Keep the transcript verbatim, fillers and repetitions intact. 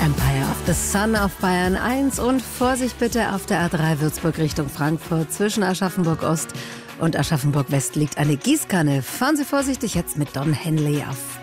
Empire of the Sun auf Bayern eins und Vorsicht bitte auf der A drei Würzburg Richtung Frankfurt. Zwischen Aschaffenburg Ost und Aschaffenburg West liegt eine Gießkanne. Fahren Sie vorsichtig jetzt mit Don Henley auf